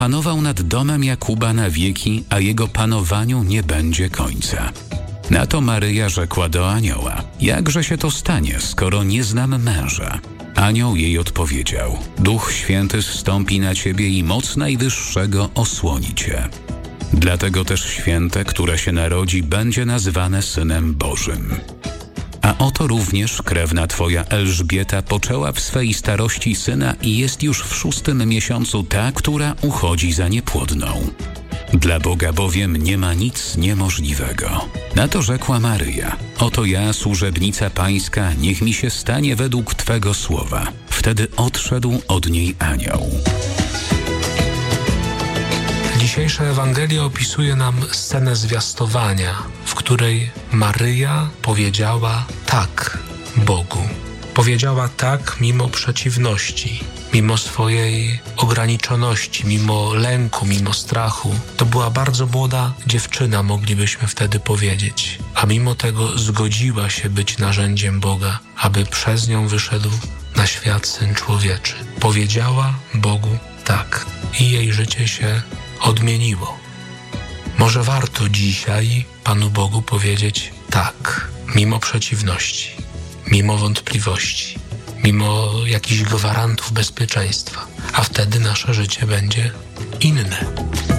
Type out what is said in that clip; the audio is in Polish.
panował nad domem Jakuba na wieki, a jego panowaniu nie będzie końca. Na to Maryja rzekła do anioła: jakże się to stanie, skoro nie znam męża? Anioł jej odpowiedział: Duch Święty zstąpi na ciebie i moc Najwyższego osłoni cię. Dlatego też święte, które się narodzi, będzie nazywane Synem Bożym. A oto również krewna twoja Elżbieta poczęła w swej starości syna i jest już w 6. miesiącu ta, która uchodzi za niepłodną. Dla Boga bowiem nie ma nic niemożliwego. Na to rzekła Maryja: oto ja, służebnica pańska, niech mi się stanie według twego słowa. Wtedy odszedł od niej anioł. Dzisiejsza Ewangelia opisuje nam scenę zwiastowania, w której Maryja powiedziała tak Bogu. Powiedziała tak mimo przeciwności, mimo swojej ograniczoności, mimo lęku, mimo strachu. To była bardzo młoda dziewczyna, moglibyśmy wtedy powiedzieć, a mimo tego zgodziła się być narzędziem Boga, aby przez nią wyszedł na świat Syn Człowieczy. Powiedziała Bogu tak i jej życie się odmieniło. Może warto dzisiaj Panu Bogu powiedzieć tak, mimo przeciwności, mimo wątpliwości, mimo jakichś gwarantów bezpieczeństwa, a wtedy nasze życie będzie inne.